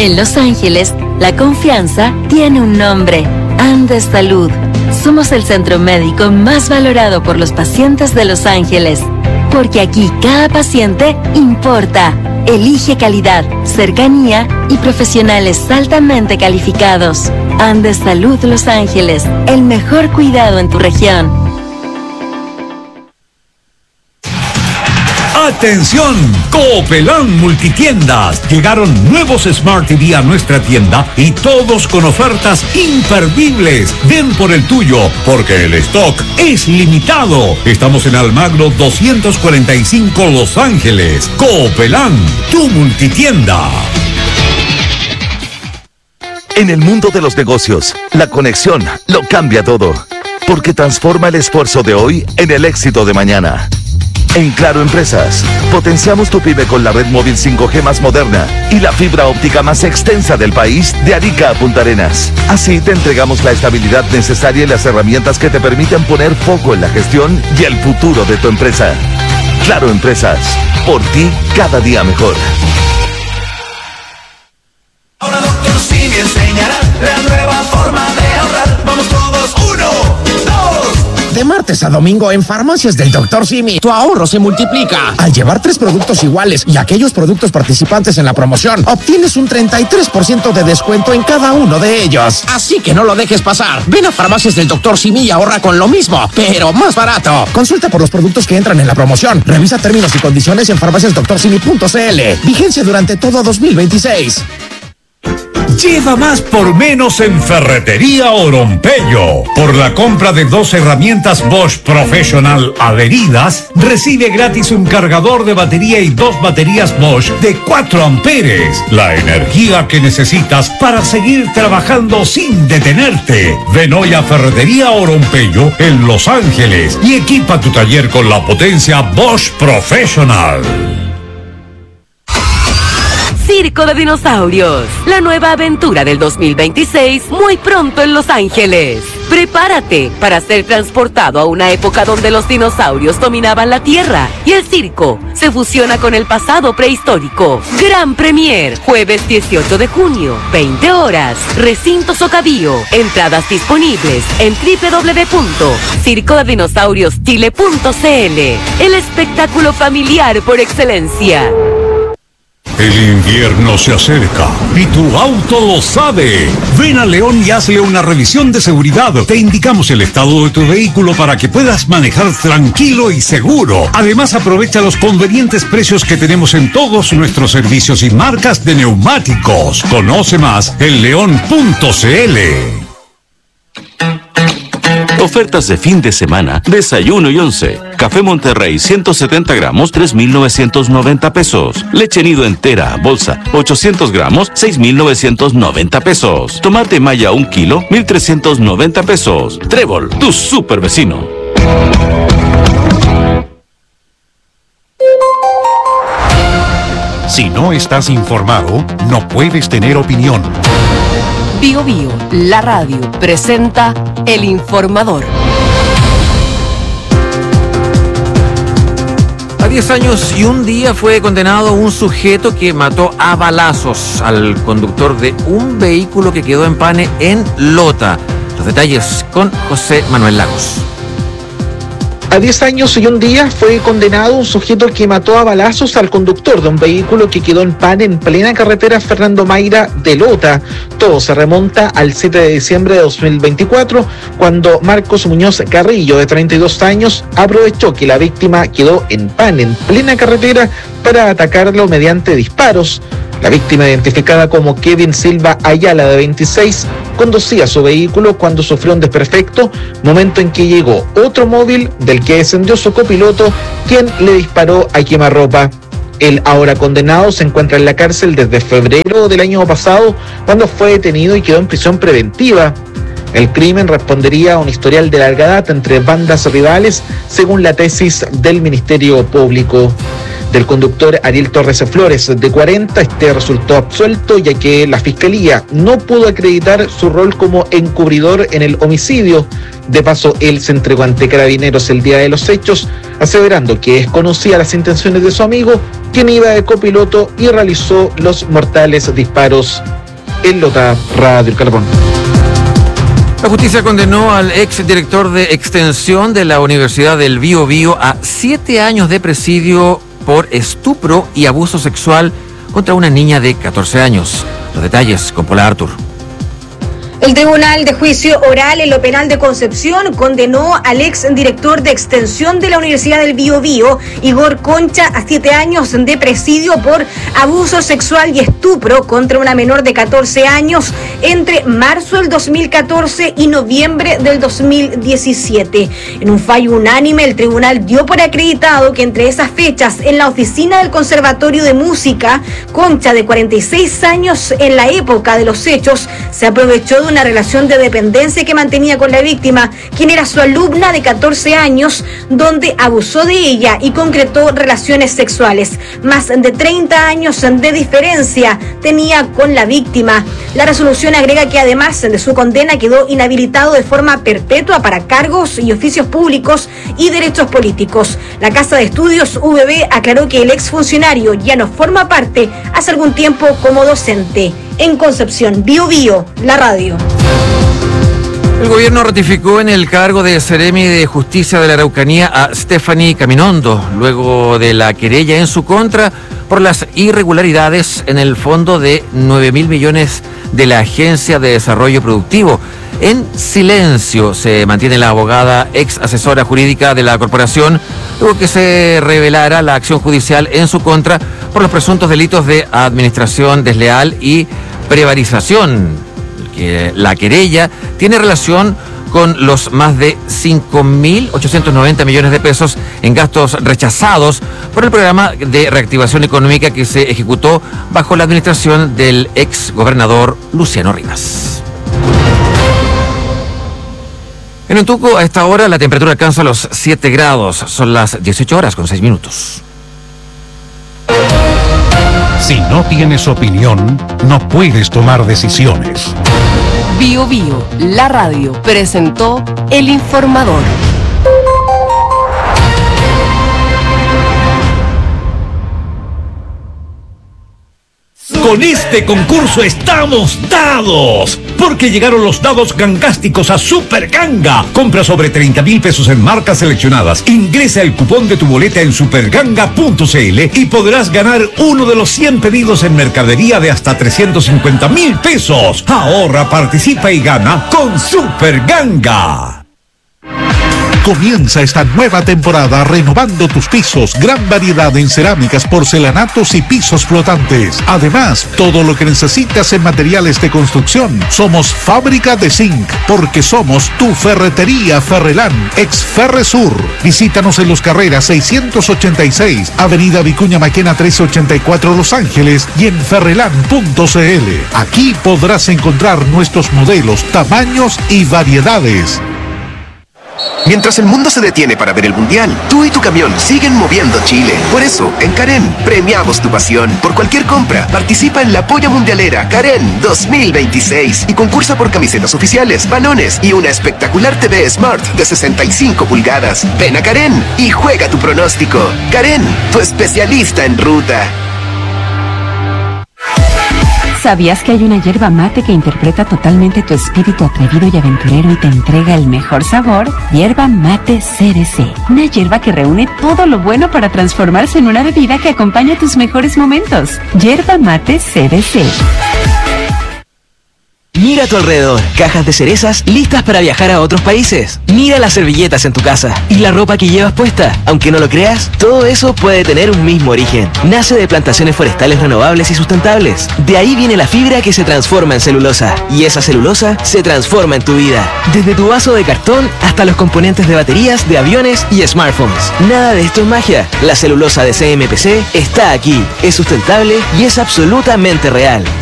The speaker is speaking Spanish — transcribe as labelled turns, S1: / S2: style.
S1: En Los Ángeles, la confianza tiene un nombre: Andes Salud. Somos el centro médico más valorado por los pacientes de Los Ángeles, porque aquí cada paciente importa. Elige calidad, cercanía y profesionales altamente calificados. Andes Salud Los Ángeles, el mejor cuidado en tu región.
S2: ¡Atención! Coopelán Multitiendas. Llegaron nuevos Smart TV a nuestra tienda y todos con ofertas imperdibles. Ven por el tuyo, porque el stock es limitado. Estamos en Almagro 245 Los Ángeles. Coopelán, tu multitienda.
S3: En el mundo de los negocios, la conexión lo cambia todo, porque transforma el esfuerzo de hoy en el éxito de mañana. En Claro Empresas, potenciamos tu pyme con la red móvil 5G más moderna y la fibra óptica más extensa del país, de Arica a Punta Arenas. Así te entregamos la estabilidad necesaria y las herramientas que te permiten poner foco en la gestión y el futuro de tu empresa. Claro Empresas, por ti cada día mejor.
S4: Ahora Dr. Simi enseñará la nueva forma de ahorrar. Vamos todos, 1, 2.
S5: De martes a domingo en Farmacias del Dr. Simi, tu ahorro se multiplica. Al llevar 3 productos iguales y aquellos productos participantes en la promoción, obtienes un 33% de descuento en cada uno de ellos. Así que no lo dejes pasar. Ven a Farmacias del Dr. Simi y ahorra con lo mismo, pero más barato. Consulta por los productos que entran en la promoción. Revisa términos y condiciones en farmaciasdoctorsimi.cl. Vigencia durante todo 2026.
S2: Lleva más por menos en Ferretería Orompello. Por la compra de 2 herramientas Bosch Professional adheridas, recibe gratis un cargador de batería y 2 baterías Bosch de 4 amperes. La energía que necesitas para seguir trabajando sin detenerte. Ven hoy a Ferretería Orompello en Los Ángeles y equipa tu taller con la potencia Bosch Professional.
S6: Circo de Dinosaurios, la nueva aventura del 2026, muy pronto en Los Ángeles. Prepárate para ser transportado a una época donde los dinosaurios dominaban la Tierra y el circo se fusiona con el pasado prehistórico. Gran Premier, jueves 18 de junio, 20 horas, Recinto Socavio. Entradas disponibles en www.circodedinosaurioschile.cl. El espectáculo familiar por excelencia.
S2: El invierno se acerca y tu auto lo sabe. Ven a León y hazle una revisión de seguridad. Te indicamos el estado de tu vehículo para que puedas manejar tranquilo y seguro. Además, aprovecha los convenientes precios que tenemos en todos nuestros servicios y marcas de neumáticos. Conoce más en león.cl.
S7: Ofertas de fin de semana, desayuno y once. Café Monterrey 170 gramos, 3,990 pesos. Leche nido entera, bolsa, 800 gramos, 6,990 pesos. Tomate Maya 1 kilo, 1,390 pesos. Trébol, tu super vecino.
S8: Si no estás informado, no puedes tener opinión.
S6: Bio Bio, la radio, presenta El Informador.
S9: A 10 años y un día fue condenado un sujeto que mató a balazos al conductor de un vehículo que quedó en pane en Lota. Los detalles con José Manuel Lagos.
S10: A 10 años y un día fue condenado un sujeto que mató a balazos al conductor de un vehículo que quedó en pane en plena carretera Fernando Mayra de Lota. Todo se remonta al 7 de diciembre de 2024, cuando Marcos Muñoz Carrillo, de 32 años, aprovechó que la víctima quedó en pane en plena carretera para atacarlo mediante disparos. La víctima, identificada como Kevin Silva Ayala, de 26, conducía su vehículo cuando sufrió un desperfecto, momento en que llegó otro móvil del que descendió su copiloto, quien le disparó a quemarropa. El ahora condenado se encuentra en la cárcel desde febrero del año pasado, cuando fue detenido y quedó en prisión preventiva. El crimen respondería a un historial de larga data entre bandas rivales, según la tesis del Ministerio Público. del conductor Ariel Torres Flores, de 40. Este resultó absuelto ya que la Fiscalía no pudo acreditar su rol como encubridor en el homicidio. De paso, él se entregó ante Carabineros el día de los hechos, aseverando que desconocía las intenciones de su amigo, quien iba de copiloto y realizó los mortales disparos en Lota. Radio El Carbón.
S9: La justicia condenó al exdirector de extensión de la Universidad del Biobío a 7 años de presidio por estupro y abuso sexual contra una niña de 14 años. Los detalles con Paula Artur.
S11: El Tribunal de Juicio Oral en lo Penal de Concepción condenó al exdirector de extensión de la Universidad del Biobío, Igor Concha, a 7 años de presidio por abuso sexual y estupro contra una menor de 14 años entre marzo del 2014 y noviembre del 2017. En un fallo unánime, el tribunal dio por acreditado que entre esas fechas, en la oficina del Conservatorio de Música, Concha, de 46 años en la época de los hechos, se aprovechó de una relación de dependencia que mantenía con la víctima, quien era su alumna de 14 años, donde abusó de ella y concretó relaciones sexuales. Más de 30 años de diferencia tenía con la víctima. La resolución agrega que además de su condena quedó inhabilitado de forma perpetua para cargos y oficios públicos y derechos políticos. La Casa de Estudios UBB aclaró que el exfuncionario ya no forma parte hace algún tiempo como docente. En Concepción, Biobío, la radio.
S9: El gobierno ratificó en el cargo de Seremi de Justicia de la Araucanía a Stephanie Caminondo, luego de la querella en su contra por las irregularidades en el fondo de 9.000 millones de la Agencia de Desarrollo Productivo. En silencio se mantiene la abogada ex asesora jurídica de la corporación, luego que se revelara la acción judicial en su contra por los presuntos delitos de administración desleal y prevaricación. La querella tiene relación con los más de 5.890 millones de pesos en gastos rechazados por el programa de reactivación económica que se ejecutó bajo la administración del ex gobernador Luciano Rivas. En Untuco, a esta hora, la temperatura alcanza los 7 grados. Son las 18 horas con 6 minutos.
S8: Si no tienes opinión, no puedes tomar decisiones.
S6: Biobío, la radio, presentó El Informador.
S2: Con este concurso estamos dados, porque llegaron los dados gangásticos a Super Ganga. Compra sobre 30,000 pesos en marcas seleccionadas. Ingresa el cupón de tu boleta en superganga.cl y podrás ganar uno de los 100 pedidos en mercadería de hasta 350,000 pesos. Ahorra, participa y gana con Super Ganga.
S8: Comienza esta nueva temporada renovando tus pisos. Gran variedad en cerámicas, porcelanatos y pisos flotantes. Además, todo lo que necesitas en materiales de construcción. Somos Fábrica de Zinc, porque somos tu ferretería Ferrelán, ex Ferresur. Visítanos en Los Carreras 686, Avenida Vicuña Maquena 1384, Los Ángeles, y en ferrelán.cl. Aquí podrás encontrar nuestros modelos, tamaños y variedades.
S12: Mientras el mundo se detiene para ver el Mundial, tú y tu camión siguen moviendo Chile. Por eso, en Karen, premiamos tu pasión. Por cualquier compra, participa en la Polla Mundialera Karen 2026 y concursa por camisetas oficiales, balones y una espectacular TV Smart de 65 pulgadas. Ven a Karen y juega tu pronóstico. Karen, tu especialista en ruta.
S13: ¿Sabías que hay una yerba mate que interpreta totalmente tu espíritu atrevido y aventurero y te entrega el mejor sabor? Yerba Mate CBC. Una yerba que reúne todo lo bueno para transformarse en una bebida que acompaña tus mejores momentos. Yerba Mate CBC.
S14: Mira a tu alrededor, cajas de cerezas listas para viajar a otros países. Mira las servilletas en tu casa y la ropa que llevas puesta. Aunque no lo creas, todo eso puede tener un mismo origen. Nace de plantaciones forestales renovables y sustentables. De ahí viene la fibra que se transforma en celulosa. Y esa celulosa se transforma en tu vida. Desde tu vaso de cartón hasta los componentes de baterías, de aviones y smartphones. Nada de esto es magia. La celulosa de CMPC está aquí. Es sustentable y es absolutamente real.